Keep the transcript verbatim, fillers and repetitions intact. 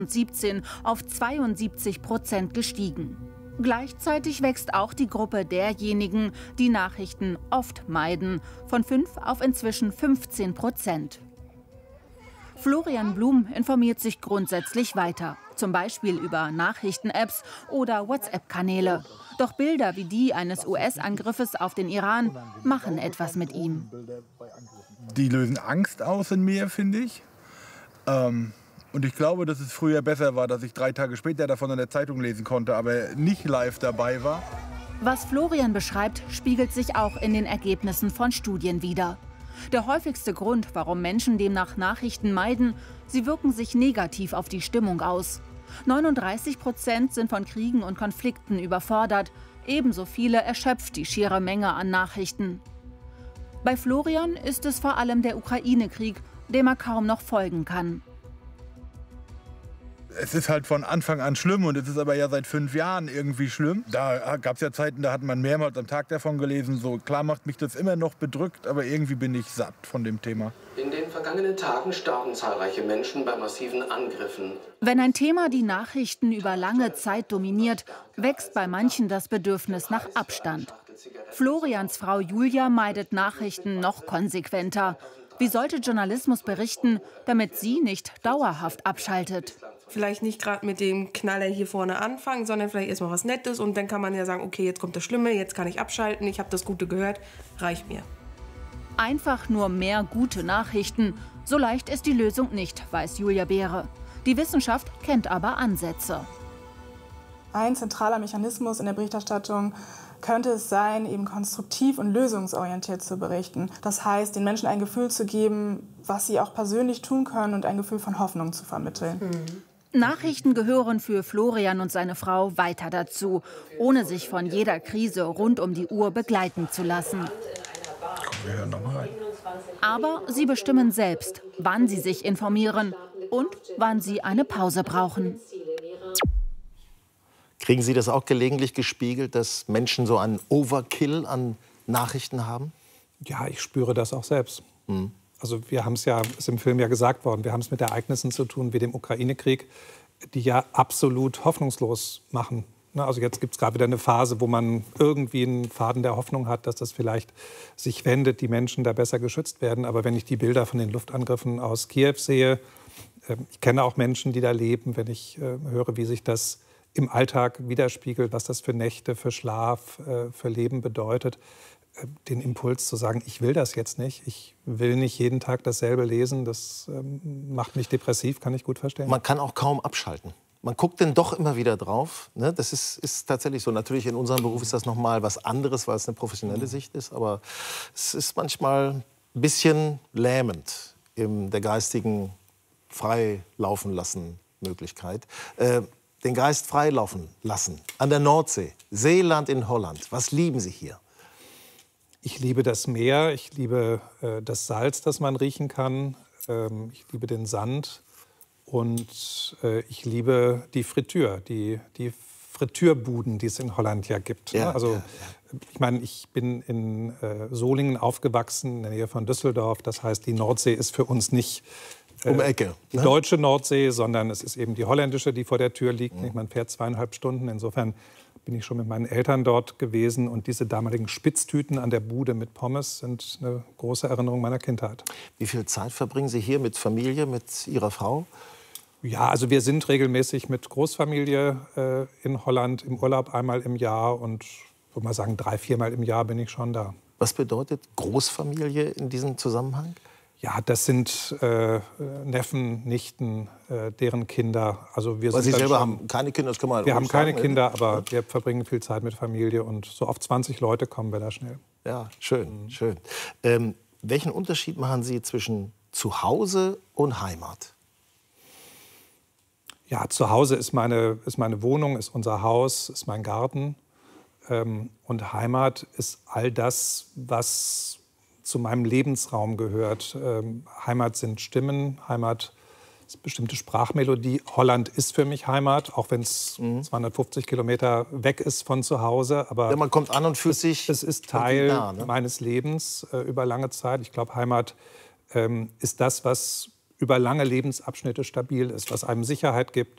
zweitausendsiebzehn auf zweiundsiebzig Prozent gestiegen. Gleichzeitig wächst auch die Gruppe derjenigen, die Nachrichten oft meiden, von fünf auf inzwischen fünfzehn Prozent. Florian Blum informiert sich grundsätzlich weiter, zum Beispiel über Nachrichten-Apps oder WhatsApp-Kanäle. Doch Bilder wie die eines U S-Angriffes auf den Iran machen etwas mit ihm. Die lösen Angst aus in mir, finde ich. Ähm, und ich glaube, dass es früher besser war, dass ich drei Tage später davon in der Zeitung lesen konnte, aber nicht live dabei war. Was Florian beschreibt, spiegelt sich auch in den Ergebnissen von Studien wider. Der häufigste Grund, warum Menschen demnach Nachrichten meiden, sie wirken sich negativ auf die Stimmung aus. neununddreißig Prozent sind von Kriegen und Konflikten überfordert, ebenso viele erschöpft die schiere Menge an Nachrichten. Bei Florian ist es vor allem der Ukraine-Krieg, dem er kaum noch folgen kann. Es ist halt von Anfang an schlimm und es ist aber ja seit fünf Jahren irgendwie schlimm. Da gab es ja Zeiten, da hat man mehrmals am Tag davon gelesen. So klar macht mich das immer noch bedrückt, aber irgendwie bin ich satt von dem Thema. In den vergangenen Tagen starben zahlreiche Menschen bei massiven Angriffen. Wenn ein Thema die Nachrichten über lange Zeit dominiert, wächst bei manchen das Bedürfnis nach Abstand. Florians Frau Julia meidet Nachrichten noch konsequenter. Wie sollte Journalismus berichten, damit sie nicht dauerhaft abschaltet? Vielleicht nicht gerade mit dem Knaller hier vorne anfangen, sondern vielleicht erstmal was Nettes. Und dann kann man ja sagen, okay, jetzt kommt das Schlimme, jetzt kann ich abschalten, ich habe das Gute gehört, reicht mir. Einfach nur mehr gute Nachrichten. So leicht ist die Lösung nicht, weiß Julia Beere. Die Wissenschaft kennt aber Ansätze. Ein zentraler Mechanismus in der Berichterstattung könnte es sein, eben konstruktiv und lösungsorientiert zu berichten. Das heißt, den Menschen ein Gefühl zu geben, was sie auch persönlich tun können und ein Gefühl von Hoffnung zu vermitteln. Mhm. Nachrichten gehören für Florian und seine Frau weiter dazu, ohne sich von jeder Krise rund um die Uhr begleiten zu lassen. Wir hören noch mal rein. Aber sie bestimmen selbst, wann sie sich informieren und wann sie eine Pause brauchen. Kriegen Sie das auch gelegentlich gespiegelt, dass Menschen so einen Overkill an Nachrichten haben? Ja, ich spüre das auch selbst. Hm. Also wir haben es ja, ist im Film ja gesagt worden, wir haben es mit Ereignissen zu tun wie dem Ukraine-Krieg, die ja absolut hoffnungslos machen. Also jetzt gibt es gerade wieder eine Phase, wo man irgendwie einen Faden der Hoffnung hat, dass das vielleicht sich wendet, die Menschen da besser geschützt werden. Aber wenn ich die Bilder von den Luftangriffen aus Kiew sehe, ich kenne auch Menschen, die da leben, wenn ich höre, wie sich das im Alltag widerspiegelt, was das für Nächte, für Schlaf, für Leben bedeutet, den Impuls zu sagen, ich will das jetzt nicht, ich will nicht jeden Tag dasselbe lesen, das ähm, macht mich depressiv, kann ich gut verstehen. Man kann auch kaum abschalten. Man guckt denn doch immer wieder drauf. Ne? Das ist, ist tatsächlich so. Natürlich in unserem Beruf ist das noch mal was anderes, weil es eine professionelle Sicht ist. Aber es ist manchmal ein bisschen lähmend in der geistigen freilaufen lassen Möglichkeit. Äh, den Geist freilaufen lassen. An der Nordsee, Seeland in Holland. Was lieben Sie hier? Ich liebe das Meer, ich liebe äh, das Salz, das man riechen kann. Ähm, ich liebe den Sand und äh, ich liebe die Fritür, die, die Friteurbuden, die es in Holland ja gibt. Ja, also ja, ja. ich meine, ich bin in äh, Solingen aufgewachsen, in der Nähe von Düsseldorf. Das heißt, die Nordsee ist für uns nicht äh, um Ecke, die ne? deutsche Nordsee, sondern es ist eben die holländische, die vor der Tür liegt. Mhm. Man fährt zweieinhalb Stunden. Insofern bin ich schon mit meinen Eltern dort gewesen. Und diese damaligen Spitztüten an der Bude mit Pommes sind eine große Erinnerung meiner Kindheit. Wie viel Zeit verbringen Sie hier mit Familie, mit Ihrer Frau? Ja, also wir sind regelmäßig mit Großfamilie äh, in Holland im Urlaub einmal im Jahr. Und ich würde mal sagen, drei, viermal im Jahr bin ich schon da. Was bedeutet Großfamilie in diesem Zusammenhang? Ja, das sind äh, Neffen, Nichten, äh, deren Kinder. Also wir Weil sind Sie selber schon, haben keine Kinder, das kann man Wir haben keine sagen, Kinder, ne? aber wir verbringen viel Zeit mit Familie. Und so auf zwanzig Leute kommen wir da schnell. Ja, schön, mhm. schön. Ähm, welchen Unterschied machen Sie zwischen Zuhause und Heimat? Ja, zu Hause ist meine, ist meine Wohnung, ist unser Haus, ist mein Garten. Ähm, und Heimat ist all das, was zu meinem Lebensraum gehört. Ähm, Heimat sind Stimmen, Heimat ist bestimmte Sprachmelodie. Holland ist für mich Heimat, auch wenn es mhm. zweihundertfünfzig Kilometer weg ist von zu Hause. Aber ja, man kommt an und fühlt es, sich es ist Teil nah, ne? meines Lebens äh, über lange Zeit. Ich glaube, Heimat ähm, ist das, was über lange Lebensabschnitte stabil ist, was einem Sicherheit gibt,